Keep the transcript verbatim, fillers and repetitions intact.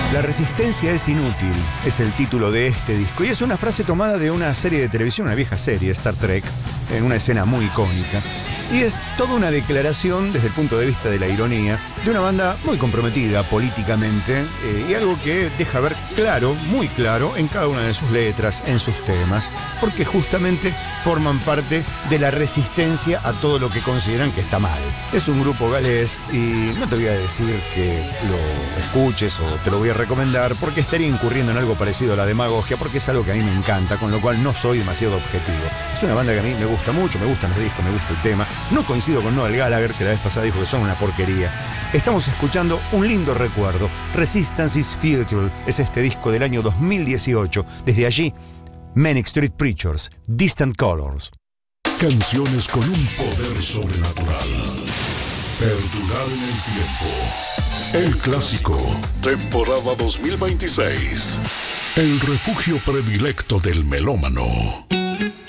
La resistencia es inútil, es el título de este disco. Y es una frase tomada de una serie de televisión, una vieja serie, Star Trek, en una escena muy icónica. Y es toda una declaración, desde el punto de vista de la ironía, de una banda muy comprometida políticamente, eh, y algo que deja ver claro, muy claro, en cada una de sus letras, en sus temas, porque justamente forman parte de la resistencia a todo lo que consideran que está mal. Es un grupo galés y no te voy a decir que lo escuches o te lo voy a recomendar, porque estaría incurriendo en algo parecido a la demagogia, porque es algo que a mí me encanta, con lo cual no soy demasiado objetivo. Es una banda que a mí me gusta mucho, me gustan los discos, me gusta el tema. No coincido con Noel Gallagher, que la vez pasada dijo que son una porquería. Estamos escuchando un lindo recuerdo. Resistance is Futile es este disco del año dos mil dieciocho. Desde allí, Manic Street Preachers, Distant Colors. Canciones con un poder sobrenatural. Perdurar en el tiempo. El clásico. Temporada dos mil veintiséis. El refugio predilecto del melómano.